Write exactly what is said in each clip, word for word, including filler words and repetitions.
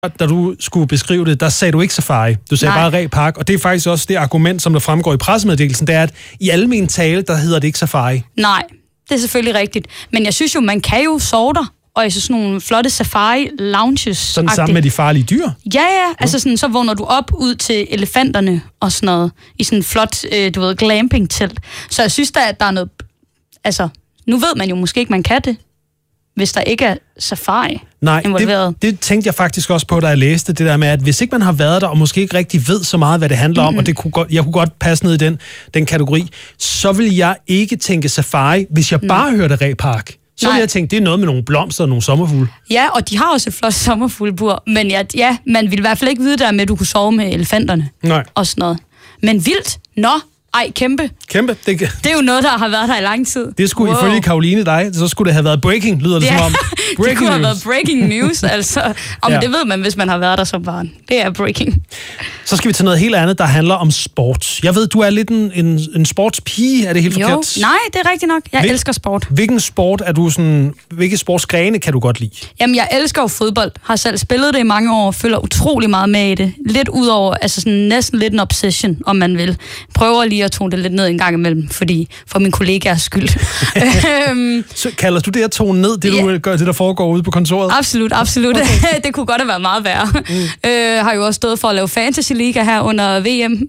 da du skulle beskrive det, der sagde du ikke safari. Du sagde Nej. bare Ree Park, og det er faktisk også det argument, som der fremgår i pressemeddelelsen, det er, at i almen tale, der hedder det ikke safari. Nej, det er selvfølgelig rigtigt. Men jeg synes jo, man kan jo sove der, og i sådan nogle flotte safari-lounges. Sådan sammen med de farlige dyr? Ja, ja. Altså sådan, så vågner du op ud til elefanterne og sådan noget, i sådan en flot, øh, du ved, glamping-telt. Så jeg synes da, at der er noget... Altså, nu ved man jo måske ikke, man kan det, hvis der ikke er safari Nej, involveret. Det, det tænkte jeg faktisk også på, da jeg læste det der med, at hvis ikke man har været der, og måske ikke rigtig ved så meget, hvad det handler mm-hmm. om, og det kunne godt, jeg kunne godt passe ned i den, den kategori, så vil jeg ikke tænke safari, hvis jeg bare mm. hørte Ree Park. Så vil jeg tænke, det er noget med nogle blomster og nogle sommerfugle. Ja, og de har også et flot sommerfuglebur, men ja, ja, man vil i hvert fald ikke vide der med, at du kunne sove med elefanterne. Nej. Og sådan noget. Men vildt. Nå, ej, kæmpe. Kæmpe. Det, det er jo noget, der har været der i lang tid. Det skulle wow. ifølge Caroline dig, så skulle det have været breaking, lyder det ja, som om. Breaking det kunne news. have været breaking news, altså. Og ja. det ved man, hvis man har været der som barn. Det er breaking. Så skal vi til noget helt andet, der handler om sport. Jeg ved, du er lidt en, en, en sportspige, er det helt jo. forkert? Nej, det er rigtigt nok. Jeg Hvil, elsker sport. Hvilken sport er du sådan, hvilke sportsgrene kan du godt lide? Jamen, jeg elsker jo fodbold. Har selv spillet det i mange år, følger utrolig meget med i det. Lidt udover, altså sådan næsten lidt en obsession, om man vil. Prøver lige at tone det lidt ned en gang imellem, fordi for min kollegaers skyld. Så kalder du det at tone ned, det, yeah. du gør, det der foregår ude på kontoret? Absolut, absolut. Okay. Det kunne godt have været meget værre. Mm. Øh, har jo også stået for at lave Fantasy Liga her under V M.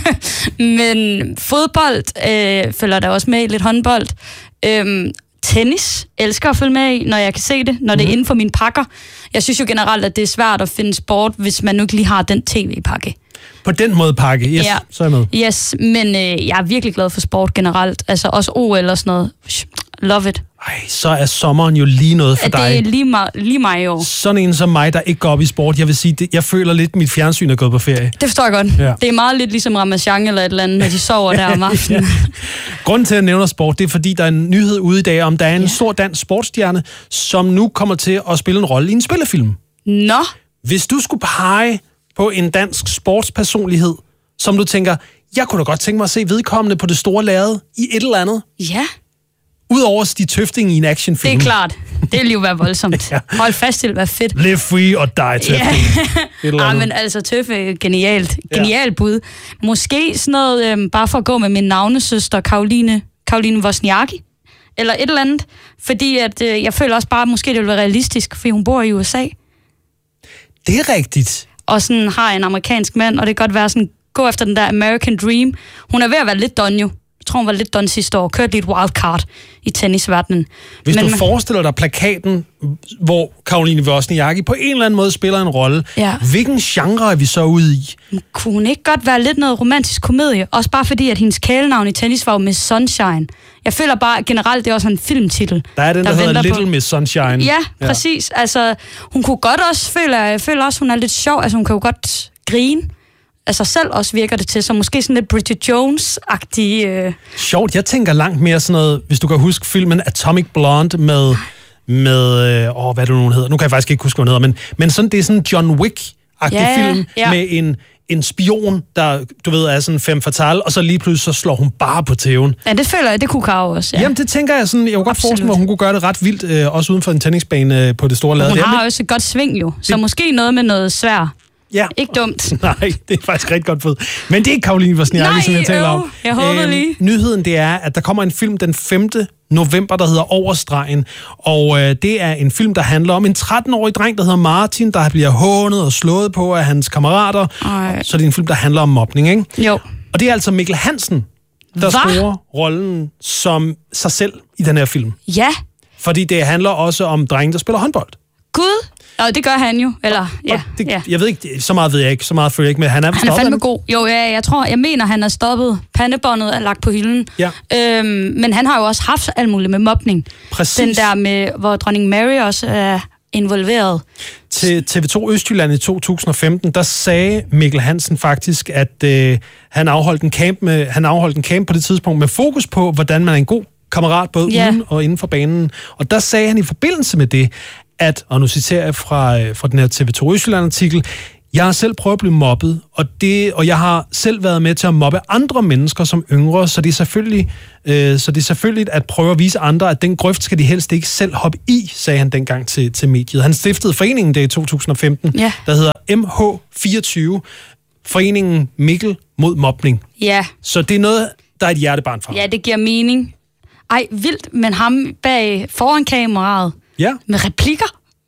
Men fodbold øh, følger der også med, lidt håndbold. Øh, tennis elsker at følge med i, når jeg kan se det, når det er inden for mine pakker. Jeg synes jo generelt, at det er svært at finde sport, hvis man nu ikke lige har den tv-pakke. På den måde pakke, yes, ja. så er jeg med. Yes, men øh, jeg er virkelig glad for sport generelt. Altså også O L og sådan noget. Love it. Ej, så er sommeren jo lige noget for det dig. Det er lige, ma- lige mig i år. Sådan en som mig, der ikke går op i sport. Jeg vil sige, det, jeg føler lidt, at mit fjernsyn er gået på ferie. Det forstår jeg godt. Ja. Det er meget lidt ligesom Ramachan eller et eller andet, når de sover der om aftenen. Ja. Grunden til at nævne sport, det er fordi, der er en nyhed ude i dag om, der er en ja. stor dansk sportsstjerne, som nu kommer til at spille en rolle i en spillefilm. Nå. Hvis du skulle pege på en dansk sportspersonlighed, som du tænker, jeg kunne da godt tænke mig at se vedkommende på det store lærred i et eller andet. Ja. Udover Stig Tøfting i en actionfilm. Det er klart. Det vil jo være voldsomt. ja. Hold fast til, hvad fedt. Live free or die, Tøfting. Ja, ah, men altså Tøffe, genialt. Genialt ja. bud. Måske sådan noget, øhm, bare for at gå med min navnesøster, Karoline, Karoline Wozniacki, eller et eller andet. Fordi at, øh, jeg føler også bare, måske det vil være realistisk, fordi hun bor i U S A. Det er rigtigt. Og sådan har en amerikansk mand, og det kan godt være sådan, gå efter den der American Dream. Hun er ved at være lidt done jo. Jeg tror, hun var lidt done sidste år. Kørte lidt wildcard i tennisverdenen. Hvis Men du man... forestiller dig plakaten, hvor Karoline Wozniacki på en eller anden måde spiller en rolle, ja. hvilken genre er vi så ude i? Kunne hun ikke godt være lidt noget romantisk komedie? Også bare fordi, at hendes kælenavn i tennis var jo Miss Sunshine. Jeg føler bare generelt, det er også en filmtitel. Der er den, der, der hedder Little på... Miss Sunshine. Ja, præcis. Ja. Altså, hun kunne godt også føle, jeg føler også, hun er lidt sjov. Altså, hun kan jo godt grine. Altså selv også virker det til, så måske sådan lidt Bridget Jones-agtig... Øh... Sjovt, jeg tænker langt mere sådan noget, hvis du kan huske filmen Atomic Blonde med, med øh, åh, hvad er det nu, hun hedder? Nu kan jeg faktisk ikke huske, hvad hun hedder, men, men sådan, det er sådan en John Wick-agtig ja, film ja. med en, en spion, der, du ved, er sådan femme fatale, og så lige pludselig så slår hun bare på tæven. Ja, det føler jeg, det kunne Karo også, ja. Jamen, det tænker jeg sådan, jeg kunne godt forestille mig, at hun kunne gøre det ret vildt, øh, også uden for en tennisbane øh, på det store lade. Hun har men... også et godt sving jo, så det... måske noget med noget svær. Ja. Ikke dumt. Nej, det er faktisk rigtig godt fed. Men det er ikke Karoline Wozniacki, som jeg taler om. Jeg håber æm, lige. Nyheden, det er, at der kommer en film den femte november, der hedder Overstregen. Og øh, det er en film, der handler om en tretten-årig dreng, der hedder Martin, der bliver hånet og slået på af hans kammerater. Ej. Så det er en film, der handler om mobning, ikke? Jo. Og det er altså Mikkel Hansen, der Hva? scorer rollen som sig selv i den her film. Ja. Fordi det handler også om drenge, der spiller håndbold. Gud! Og det gør han jo, eller ja, det, ja. Jeg ved ikke, så meget ved jeg ikke, så meget følger jeg ikke med. Han er, han er fandme god. Jo, ja, jeg tror, jeg mener, han er stoppet. Pandebåndet er lagt på hylden. Ja. Øhm, men han har jo også haft alt muligt med mobning. Præcis. Den der med, hvor dronning Mary også er involveret. Til T V to Østjylland i to tusind og femten, der sagde Mikkel Hansen faktisk, at øh, han afholdt en camp med, han afholdt en camp på det tidspunkt med fokus på, hvordan man er en god kammerat, både ja. uden og inden for banen. Og der sagde han i forbindelse med det, at, og nu citerer jeg fra, fra den her T V to Østjylland-artikel, Jeg har selv prøvet at blive mobbet, og, det, og jeg har selv været med til at mobbe andre mennesker som yngre, så det er selvfølgelig, øh, så det er selvfølgelig at prøve at vise andre, at den grøft skal de helst ikke selv hoppe i, sagde han dengang til, til mediet. Han stiftede foreningen det i to tusind og femten, ja. Der hedder M H fireogtyve, Foreningen Mikkel mod mobning. Ja. Så det er noget, der er et hjertebarn for ham. Ja, det giver mening. Ej, vildt, men ham bag foran kameraet, ja. Med replikker.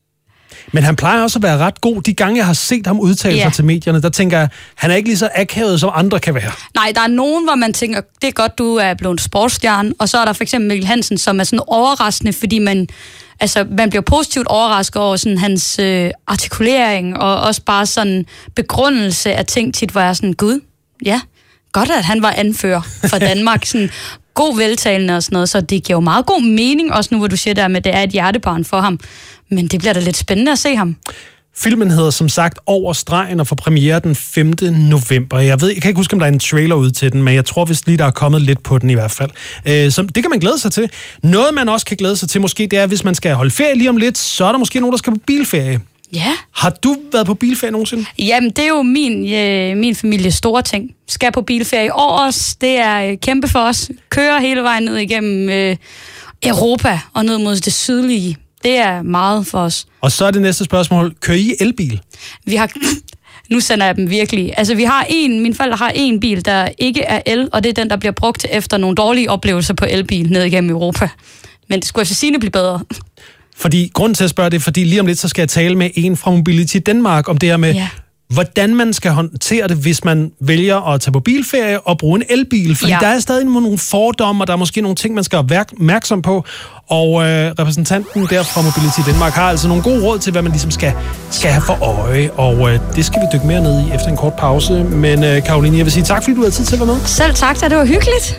Men han plejer også at være ret god. De gange, jeg har set ham udtale sig ja. til medierne, der tænker jeg, han er ikke lige så akavet, som andre kan være. Nej, der er nogen, hvor man tænker, det er godt, du er blevet sportsstjerne, og så er der for eksempel Mikkel Hansen, som er sådan overraskende, fordi man, altså, man bliver positivt overrasket over sådan, hans øh, artikulering, og også bare sådan begrundelse af ting tit, hvor jeg er sådan, gud, ja, godt, at han var anfører for Danmark, sådan god veltalende og sådan noget, så det giver jo meget god mening, også nu, hvor du siger der med, at det er et hjertebarn for ham. Men det bliver da lidt spændende at se ham. Filmen hedder som sagt Over stregen og får premiere den femte november. Jeg ved, jeg kan ikke huske, om der er en trailer ud til den, men jeg tror vist lige, der er kommet lidt på den i hvert fald. Øh, så det kan man glæde sig til. Noget, man også kan glæde sig til måske, det er, hvis man skal holde ferie lige om lidt, så er der måske nogen, der skal på bilferie. Ja. Har du været på bilferie nogensinde? Jamen, det er jo min, øh, min families store ting. Skal på bilferie i år også. Det er øh, kæmpe for os. Kører hele vejen ned igennem øh, Europa og ned mod det sydlige. Det er meget for os. Og så er det næste spørgsmål. Kører I elbil? Vi har... Nu sender jeg dem virkelig. Altså, vi har en... Mine forældre har en bil, der ikke er el, og det er den, der bliver brugt efter nogle dårlige oplevelser på elbil ned igennem Europa. Men det skulle efter sigende blive bedre. Fordi, grunden til at spørge det, fordi lige om lidt, så skal jeg tale med en fra Mobility Danmark om det her med, ja. hvordan man skal håndtere det, hvis man vælger at tage på bilferie og bruge en elbil. Fordi ja. der er stadig nogle fordomme, og der er måske nogle ting, man skal være opmærksom på. Og øh, repræsentanten der fra Mobility Danmark har altså nogle gode råd til, hvad man ligesom skal, skal have for øje. Og øh, det skal vi dykke mere ned i efter en kort pause. Men øh, Caroline, jeg vil sige tak, fordi du havde tid til at være med. Selv tak, da det var hyggeligt.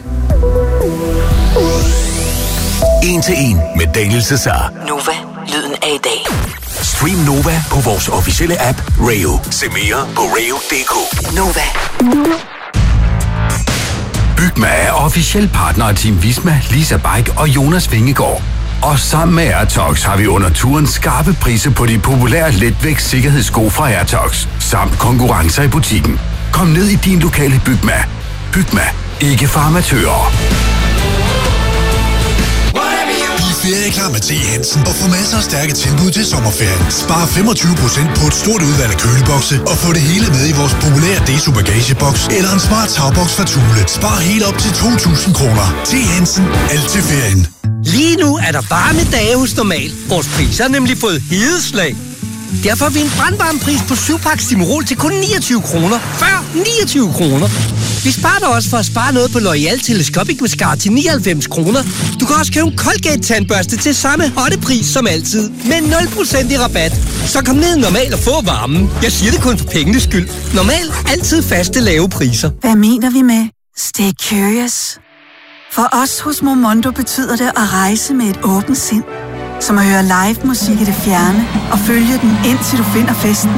En til en med Daniel Cesar. Nova, lyden af i dag. Stream Nova på vores officielle app Rayo. Se mere på rayo punktum d k. Nova. Bygma er officiel partner af Team Visma, Lisa Bike og Jonas Vingegaard. Og sammen med Airtox har vi under turen skarpe priser på de populære letvægts sikkerhedssko fra Airtox, samt konkurrencer i butikken. Kom ned i din lokale Bygma. Bygma, ikke for amatører. Ferieklar med T. Hansen og få masser af stærke tilbud til sommerferien. Spar femogtyve procent på et stort udvalg af kølebokse og få det hele med i vores populære Deso bagageboks eller en smart tagboks fra Thule. Spar helt op til to tusind kroner. T. Hansen. Alt til ferien. Lige nu er der varme dage hos Normal. Vores priser har nemlig fået hedeslag. Derfor har vi en brandvarmepris på syv pakke Stimorol til kun niogtyve kroner. Før niogtyve kroner. Vi sparer dig også for at spare noget på L'Oreal Telescopic Mascara til nioghalvfems kroner. Du kan også købe en Colgate-tandbørste til samme hotte pris som altid. Med nul procent i rabat. Så kom ned Normal og få varmen. Jeg siger det kun for pengenes skyld. Normal. Altid faste lave priser. Hvad mener vi med Stay Curious? For os hos Momondo betyder det at rejse med et åbent sind. Som at høre live musik i det fjerne og følge den indtil du finder festen.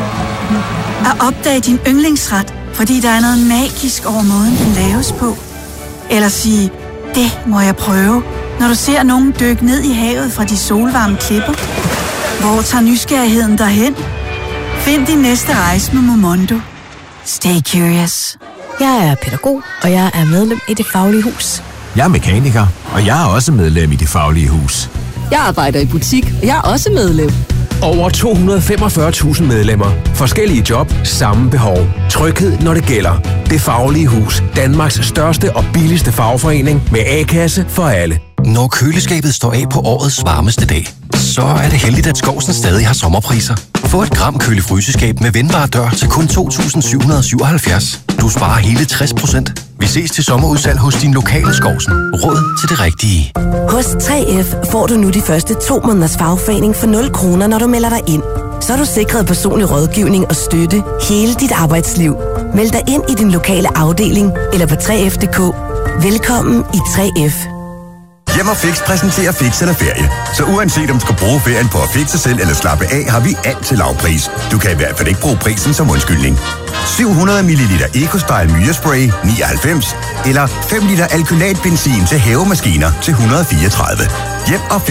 At opdage din yndlingsret, fordi der er noget magisk over måden, den laves på. Eller sige, det må jeg prøve, når du ser nogen dykke ned i havet fra de solvarme klipper. Hvor tager nysgerrigheden derhen? Find din næste rejse med Momondo. Stay curious. Jeg er pædagog, og jeg er medlem i Det Faglige Hus. Jeg er mekaniker, og jeg er også medlem i Det Faglige Hus. Jeg arbejder i butik, og jeg er også medlem. Over to hundrede og femogfyrre tusind medlemmer. Forskellige job, samme behov. Tryghed, når det gælder. Det Faglige Hus. Danmarks største og billigste fagforening med A-kasse for alle. Når køleskabet står af på årets varmeste dag, så er det heldigt, at Skovsen stadig har sommerpriser. Få et gram kølefryseskab med vendbar dør til kun to tusind syv hundrede og syvoghalvfjerds. Du sparer hele tres procent. Vi ses til sommerudsalg hos din lokale Skovsen. Råd til det rigtige. Hos tre F får du nu de første to måneders fagforening for nul kroner, når du melder dig ind. Så er du sikret personlig rådgivning og støtte hele dit arbejdsliv. Meld dig ind i din lokale afdeling eller på tre F punktum d k. Velkommen i tre F. Hjem og Fix præsenterer Fix eller ferie. Så uanset om du skal bruge ferien på at fikse selv eller slappe af, har vi alt til lav pris. Du kan i hvert fald ikke bruge prisen som undskyldning. syv hundrede milliliter EcoStyle Myrespray nioghalvfems eller fem liter alkylatbenzin til havemaskiner til et hundrede og fireogtredive. Hjem og